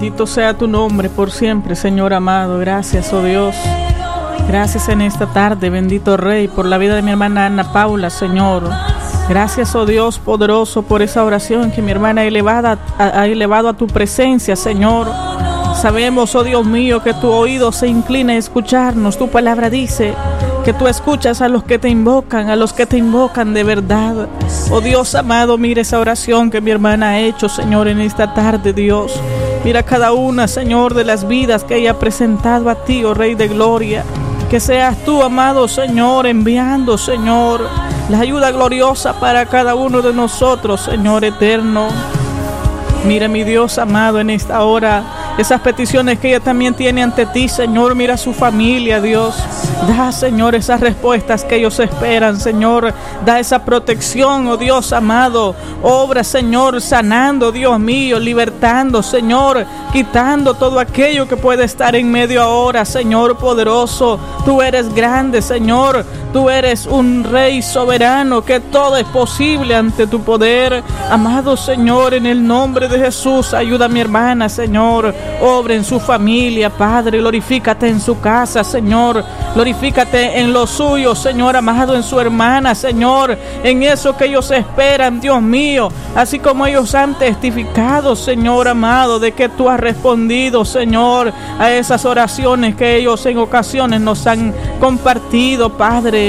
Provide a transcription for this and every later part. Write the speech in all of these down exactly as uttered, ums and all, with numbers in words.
Bendito sea tu nombre por siempre, Señor amado. Gracias, oh Dios. Gracias en esta tarde, bendito Rey, por la vida de mi hermana Ana Paula, Señor. Gracias, oh Dios poderoso, por esa oración que mi hermana ha elevado, ha elevado a tu presencia, Señor. Sabemos, oh Dios mío, que tu oído se inclina a escucharnos. Tu palabra dice que tú escuchas a los que te invocan, a los que te invocan de verdad. Oh Dios amado, mira esa oración que mi hermana ha hecho, Señor, en esta tarde, Dios. Mira cada una, Señor, de las vidas que ella ha presentado a ti, oh Rey de Gloria. Que seas tú, amado Señor, enviando, Señor, la ayuda gloriosa para cada uno de nosotros, Señor eterno. Mira, mi Dios amado, en esta hora, esas peticiones que ella también tiene ante ti, Señor. Mira su familia, Dios. Da, Señor, esas respuestas que ellos esperan, Señor. Da esa protección, oh Dios amado. Obra, Señor, sanando, Dios mío, libertando, Señor, quitando todo aquello que puede estar en medio ahora, Señor poderoso. Tú eres grande, Señor. Tú eres un Rey soberano, que todo es posible ante tu poder. Amado Señor, en el nombre de Jesús, ayuda a mi hermana, Señor. Obra en su familia, Padre. Glorifícate en su casa, Señor. Glorifícate en lo suyo, Señor amado, en su hermana, Señor. En eso que ellos esperan, Dios mío. Así como ellos han testificado, Señor amado, de que tú has respondido, Señor, a esas oraciones que ellos en ocasiones nos han compartido, Padre.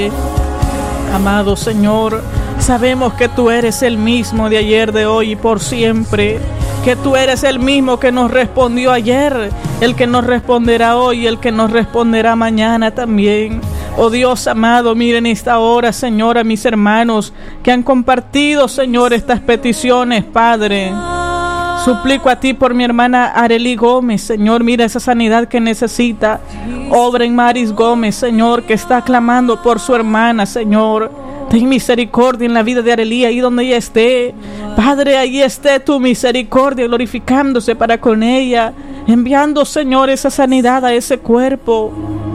Amado Señor, sabemos que tú eres el mismo de ayer, de hoy y por siempre. Que tú eres el mismo que nos respondió ayer, el que nos responderá hoy y el que nos responderá mañana también. Oh Dios amado, miren esta hora, Señor, a mis hermanos que han compartido, Señor, estas peticiones, Padre. Suplico a ti por mi hermana Arely Gómez, Señor. Mira esa sanidad que necesita. Obra en Maris Gómez, Señor, que está clamando por su hermana, Señor. Ten misericordia en la vida de Arely, ahí donde ella esté. Padre, ahí esté tu misericordia glorificándose para con ella, enviando, Señor, esa sanidad a ese cuerpo.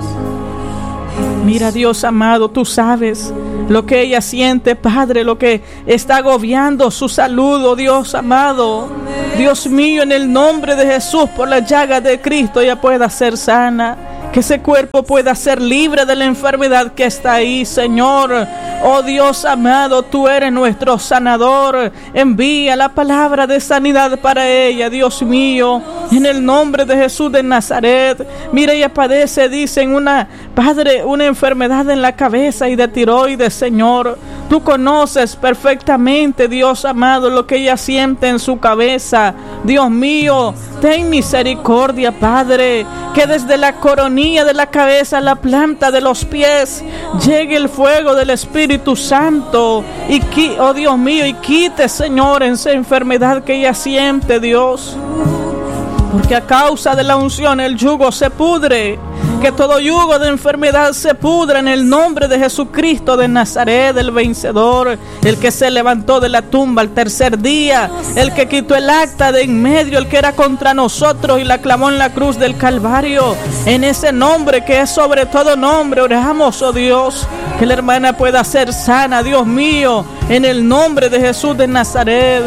Mira, Dios amado, tú sabes lo que ella siente, Padre, lo que está agobiando su salud, oh Dios amado. Dios mío, en el nombre de Jesús, por la llaga de Cristo, ella pueda ser sana. Que ese cuerpo pueda ser libre de la enfermedad que está ahí, Señor. Oh Dios amado, tú eres nuestro sanador. Envía la palabra de sanidad para ella, Dios mío, en el nombre de Jesús de Nazaret. Mira, ella padece, dicen, una, Padre, una enfermedad en la cabeza y de tiroides, Señor. Tú conoces perfectamente, Dios amado, lo que ella siente en su cabeza. Dios mío, ten misericordia, Padre, que desde la coronilla de la cabeza a la planta de los pies llegue el fuego del Espíritu Santo y, oh Dios mío, y quite, Señor, esa enfermedad que ella siente, Dios. Porque a causa de la unción el yugo se pudre. Que todo yugo de enfermedad se pudra en el nombre de Jesucristo de Nazaret, el vencedor, el que se levantó de la tumba al tercer día, el que quitó el acta de en medio, el que era contra nosotros y la clamó en la cruz del Calvario. En ese nombre que es sobre todo nombre, oramos, oh Dios, que la hermana pueda ser sana, Dios mío, en el nombre de Jesús de Nazaret.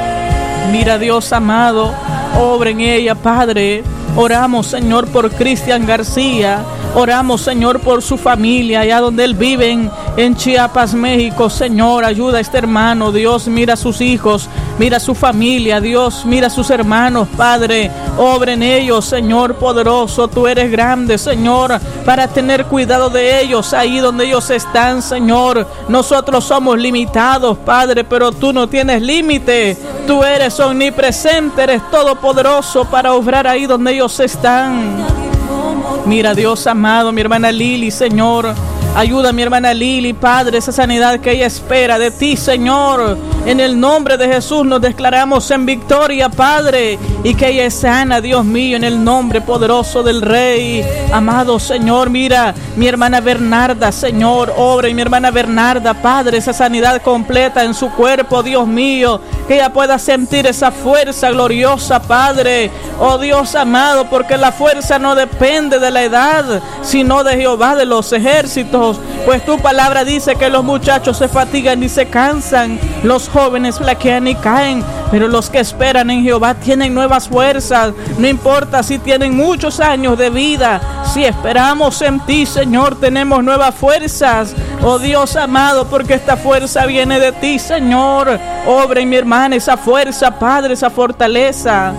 Mira, Dios amado, obra en ella, Padre. Oramos, Señor, por Cristian García. Oramos, Señor, por su familia, allá donde él vive en, en Chiapas, México. Señor, ayuda a este hermano. Dios, mira a sus hijos, mira a su familia. Dios, mira a sus hermanos, Padre. Obra en ellos, Señor poderoso. Tú eres grande, Señor, para tener cuidado de ellos ahí donde ellos están, Señor. Nosotros somos limitados, Padre, pero tú no tienes límite. Tú eres omnipresente, eres todopoderoso para obrar ahí donde ellos están. Mira, Dios amado, mi hermana Lili, Señor. Ayuda a mi hermana Lili, Padre, esa sanidad que ella espera de ti, Señor. En el nombre de Jesús nos declaramos en victoria, Padre, y que ella es sana, Dios mío, en el nombre poderoso del Rey. Amado Señor, mira, mi hermana Bernarda, Señor, obra en mi hermana Bernarda, Padre, esa sanidad completa en su cuerpo, Dios mío, que ella pueda sentir esa fuerza gloriosa, Padre. Oh Dios amado, porque la fuerza no depende de la edad, sino de Jehová de los ejércitos. Pues tu palabra dice que los muchachos se fatigan y se cansan, los jóvenes flaquean y caen, pero los que esperan en Jehová tienen nuevas fuerzas. No importa si tienen muchos años de vida, si esperamos en ti, Señor, tenemos nuevas fuerzas. Oh Dios amado, porque esta fuerza viene de ti, Señor. Obra en mi hermana esa fuerza, Padre, esa fortaleza.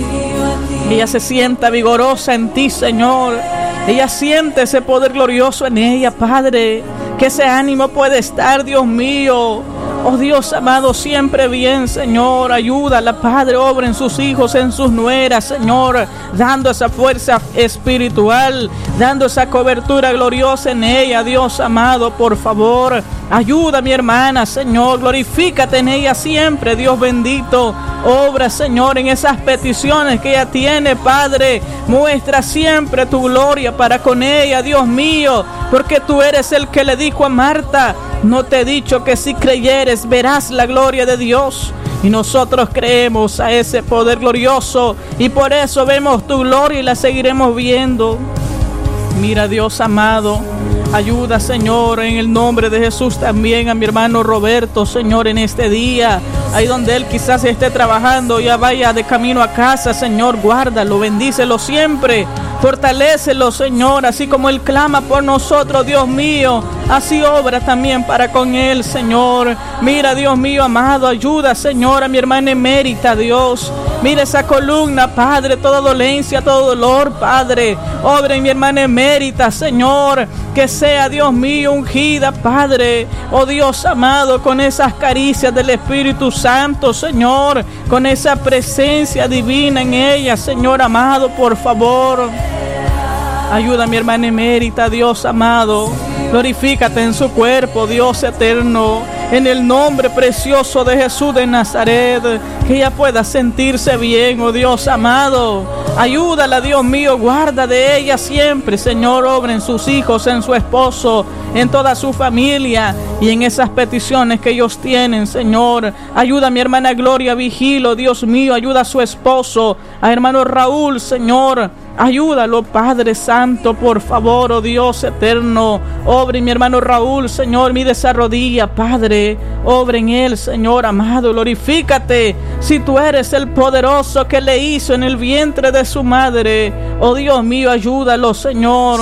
Ella se sienta vigorosa en ti, Señor. Ella siente ese poder glorioso en ella, Padre. Que ese ánimo puede estar, Dios mío. Oh Dios amado, siempre bien, Señor. Ayúdala, Padre, obra en sus hijos, en sus nueras, Señor, dando esa fuerza espiritual, dando esa cobertura gloriosa en ella, Dios amado, por favor. Ayuda a mi hermana, Señor, glorifícate en ella siempre, Dios bendito. Obra, Señor, en esas peticiones que ella tiene, Padre. Muestra siempre tu gloria para con ella, Dios mío, porque tú eres el que le dijo a Marta: no te he dicho que si creyeres verás la gloria de Dios. Y nosotros creemos a ese poder glorioso y por eso vemos tu gloria y la seguiremos viendo. Mira, Dios amado, ayuda, Señor, en el nombre de Jesús también a mi hermano Roberto, Señor, en este día. Ahí donde él quizás esté trabajando, ya vaya de camino a casa, Señor, guárdalo, bendícelo siempre. Fortalécelo, Señor, así como Él clama por nosotros, Dios mío. Así obra también para con Él, Señor. Mira, Dios mío amado, ayuda, Señor, a mi hermana emérita, Dios. Mira esa columna, Padre, toda dolencia, todo dolor, Padre. Obra en mi hermana emérita, Señor. Que sea, Dios mío, ungida, Padre. Oh Dios amado, con esas caricias del Espíritu Santo, Señor. Con esa presencia divina en ella, Señor amado, por favor. Ayuda a mi hermana emérita, Dios amado. Glorifícate en su cuerpo, Dios eterno. En el nombre precioso de Jesús de Nazaret. Que ella pueda sentirse bien, oh Dios amado. Ayúdala, Dios mío, guarda de ella siempre, Señor. Obra en sus hijos, en su esposo, en toda su familia y en esas peticiones que ellos tienen, Señor. Ayuda a mi hermana Gloria Vigilo, Dios mío. Ayuda a su esposo, a hermano Raúl, Señor. Ayúdalo, Padre Santo, por favor, oh Dios eterno. Obra en mi hermano Raúl, Señor. Mide esa rodilla, Padre. Obra en él, Señor amado. Glorifícate. Si tú eres el poderoso que le hizo en el vientre de su madre, oh Dios mío, ayúdalo, Señor.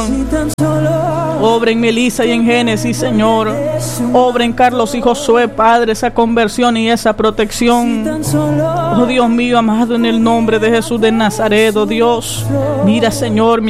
Obra en Melissa y en Génesis, Señor. Obra en Carlos y Josué, Padre, esa conversión y esa protección. Oh Dios mío amado, en el nombre de Jesús de Nazaret, oh Dios. Mira, Señor, mi